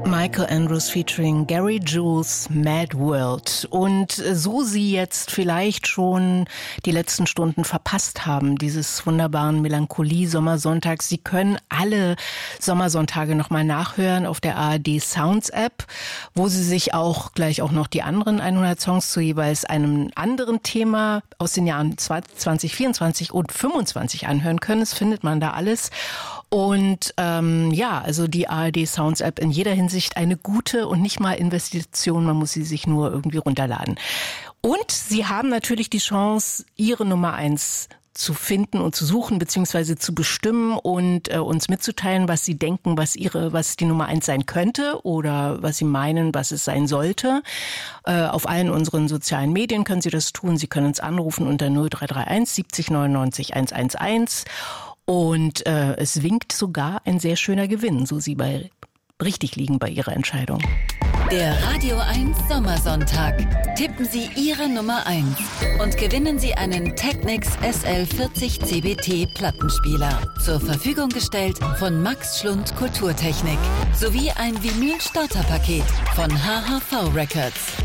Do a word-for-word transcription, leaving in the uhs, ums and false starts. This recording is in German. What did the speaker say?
Michael Andrews featuring Gary Jules, Mad World. Und so Sie jetzt vielleicht schon die letzten Stunden verpasst haben, dieses wunderbaren Melancholie-Sommersonntags, Sie können alle Sommersonntage nochmal nachhören auf der A R D Sounds App, wo Sie sich auch gleich auch noch die anderen hundert Songs zu jeweils einem anderen Thema aus den Jahren zwanzig vierundzwanzig und fünfundzwanzig anhören können. Das findet man da alles. Und ähm, ja, also die A R D Sounds App in jeder Hinsicht eine gute und nicht mal Investition, man muss sie sich nur irgendwie runterladen. Und Sie haben natürlich die Chance, Ihre Nummer eins zu finden und zu suchen beziehungsweise zu bestimmen und äh, uns mitzuteilen, was Sie denken, was Ihre, was die Nummer eins sein könnte oder was Sie meinen, was es sein sollte. Äh, auf allen unseren sozialen Medien können Sie das tun. Sie können uns anrufen unter null drei drei eins siebzig neunundneunzig hunderteins. Und äh, es winkt sogar ein sehr schöner Gewinn, so Sie bei richtig liegen bei Ihrer Entscheidung. Der Radio eins Sommersonntag. Tippen Sie Ihre Nummer eins und gewinnen Sie einen Technics S L vierzig C B T Plattenspieler. Zur Verfügung gestellt von Max Schlund Kulturtechnik. Sowie ein Vinyl-Starterpaket von H H V Records.